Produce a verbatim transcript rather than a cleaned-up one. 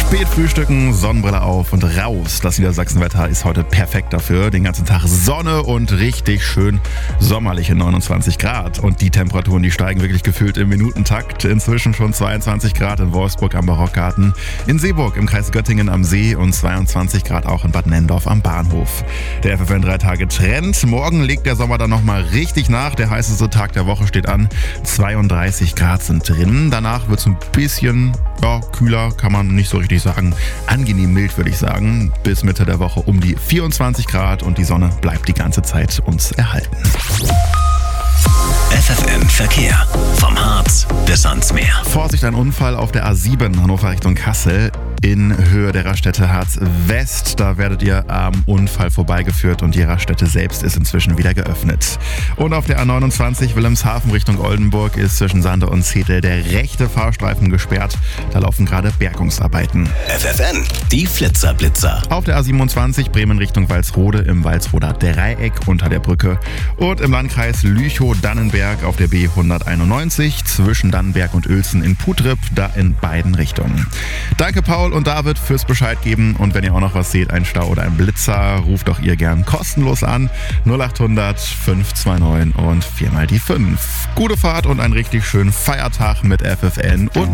Spät frühstücken, Sonnenbrille auf und raus. Das Niedersachsenwetter ist heute perfekt dafür. Den ganzen Tag Sonne und richtig schön sommerliche neunundzwanzig Grad. Und die Temperaturen, die steigen wirklich gefühlt im Minutentakt. Inzwischen schon zweiundzwanzig Grad in Wolfsburg am Barockgarten, in Seeburg im Kreis Göttingen am See und zweiundzwanzig Grad auch in Bad Nenndorf am Bahnhof. Der F F N drei Tage Trend. Morgen legt der Sommer dann nochmal richtig nach. Der heißeste Tag der Woche steht an. zweiunddreißig Grad sind drin. Danach wird es ein bisschen ja, kühler, kann man nicht so richtig sagen. Angenehm mild, würde ich sagen. Bis Mitte der Woche um die vierundzwanzig Grad und die Sonne bleibt die ganze Zeit uns erhalten. F F N Verkehr. Vom Harz bis ans Meer. Vorsicht, ein Unfall auf der A sieben Hannover Richtung Kassel in Höhe der Raststätte Harz West. Da werdet ihr am Unfall vorbeigeführt und die Raststätte selbst ist inzwischen wieder geöffnet. Und auf der A neunundzwanzig Wilhelmshaven Richtung Oldenburg ist zwischen Sande und Zetel der rechte Fahrstreifen gesperrt. Da laufen gerade Bergungsarbeiten. F F N, die Flitzerblitzer. Auf der A siebenundzwanzig Bremen Richtung Walsrode im Walsroder Dreieck unter der Brücke. Und im Landkreis Lüchow-Dannenberg auf der B hunderteinundneunzig zwischen Dannenberg und Uelzen in Putrip, da in beiden Richtungen. Danke Paul und David fürs Bescheid geben und wenn ihr auch noch was seht, ein Stau oder ein Blitzer, ruft doch ihr gern kostenlos an. null acht hundert fünf zwei neun und viermal die fünf. Gute Fahrt und einen richtig schönen Feiertag mit F F N und